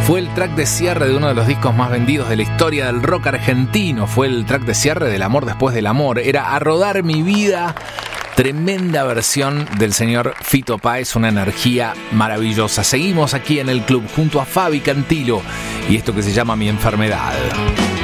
Fue el track de cierre de uno de los discos más vendidos de la historia del rock argentino. Fue el track de cierre del Amor después del amor. Era A Rodar mi vida. Tremenda versión del señor Fito Páez, una energía maravillosa. Seguimos aquí en el club junto a Fabi Cantilo y esto que se llama Mi Enfermedad.